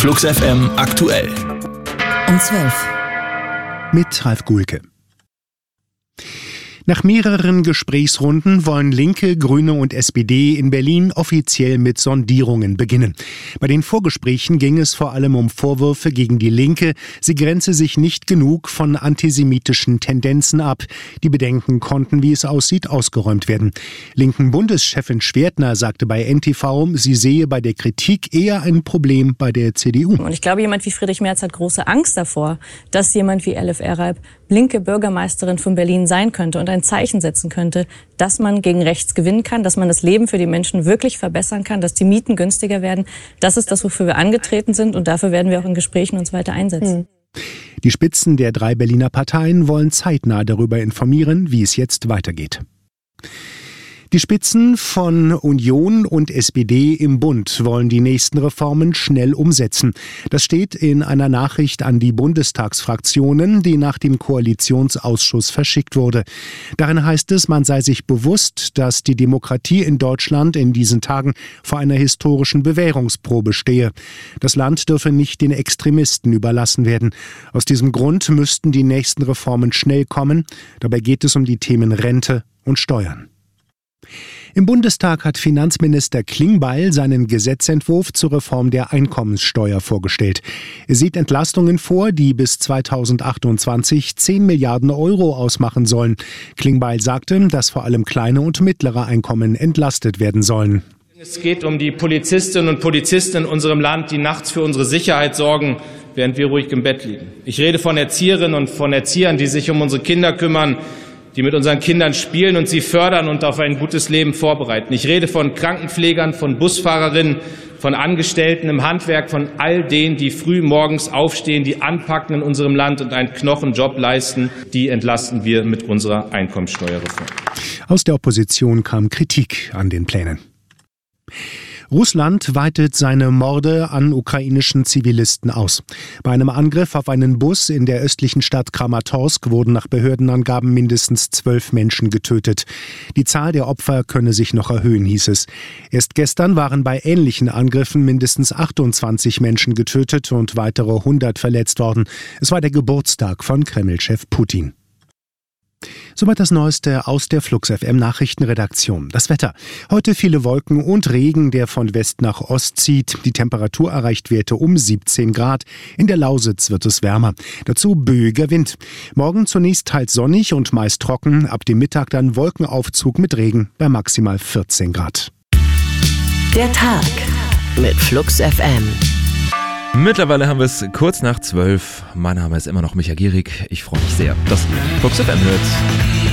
Flux FM aktuell. Um 12. Mit Ralf Guhlke. Nach mehreren Gesprächsrunden wollen Linke, Grüne und SPD in Berlin offiziell mit Sondierungen beginnen. Bei den Vorgesprächen ging es vor allem um Vorwürfe gegen die Linke. Sie grenze sich nicht genug von antisemitischen Tendenzen ab. Die Bedenken konnten, wie es aussieht, ausgeräumt werden. Linken Bundeschefin Schwertner sagte bei NTV, sie sehe bei der Kritik eher ein Problem bei der CDU. Und ich glaube, jemand wie Friedrich Merz hat große Angst davor, dass jemand wie Elif Eralp linke Bürgermeisterin von Berlin sein könnte und ein Zeichen setzen könnte, dass man gegen rechts gewinnen kann, dass man das Leben für die Menschen wirklich verbessern kann, dass die Mieten günstiger werden. Das ist das, wofür wir angetreten sind, und dafür werden wir auch in Gesprächen uns weiter einsetzen. Die Spitzen der 3 Berliner Parteien wollen zeitnah darüber informieren, wie es jetzt weitergeht. Die Spitzen von Union und SPD im Bund wollen die nächsten Reformen schnell umsetzen. Das steht in einer Nachricht an die Bundestagsfraktionen, die nach dem Koalitionsausschuss verschickt wurde. Darin heißt es, man sei sich bewusst, dass die Demokratie in Deutschland in diesen Tagen vor einer historischen Bewährungsprobe stehe. Das Land dürfe nicht den Extremisten überlassen werden. Aus diesem Grund müssten die nächsten Reformen schnell kommen. Dabei geht es um die Themen Rente und Steuern. Im Bundestag hat Finanzminister Klingbeil seinen Gesetzentwurf zur Reform der Einkommenssteuer vorgestellt. Er sieht Entlastungen vor, die bis 2028 10 Milliarden Euro ausmachen sollen. Klingbeil sagte, dass vor allem kleine und mittlere Einkommen entlastet werden sollen. Es geht um die Polizistinnen und Polizisten in unserem Land, die nachts für unsere Sicherheit sorgen, während wir ruhig im Bett liegen. Ich rede von Erzieherinnen und von Erziehern, die sich um unsere Kinder kümmern, die mit unseren Kindern spielen und sie fördern und auf ein gutes Leben vorbereiten. Ich rede von Krankenpflegern, von Busfahrerinnen, von Angestellten im Handwerk, von all denen, die früh morgens aufstehen, die anpacken in unserem Land und einen Knochenjob leisten. Die entlasten wir mit unserer Einkommensteuerreform. Aus der Opposition kam Kritik an den Plänen. Russland weitet seine Morde an ukrainischen Zivilisten aus. Bei einem Angriff auf einen Bus in der östlichen Stadt Kramatorsk wurden nach Behördenangaben mindestens 12 Menschen getötet. Die Zahl der Opfer könne sich noch erhöhen, hieß es. Erst gestern waren bei ähnlichen Angriffen mindestens 28 Menschen getötet und weitere 100 verletzt worden. Es war der Geburtstag von Kreml-Chef Putin. Soweit das Neueste aus der Flux FM Nachrichtenredaktion. Das Wetter. Heute viele Wolken und Regen, der von West nach Ost zieht. Die Temperatur erreicht Werte um 17 Grad. In der Lausitz wird es wärmer. Dazu böiger Wind. Morgen zunächst teils sonnig und meist trocken. Ab dem Mittag dann Wolkenaufzug mit Regen bei maximal 14 Grad. Der Tag mit Flux FM. Mittlerweile haben wir es kurz nach 12. Mein Name ist immer noch Micha Gierig. Ich freue mich sehr, dass ihr Flux FM hört.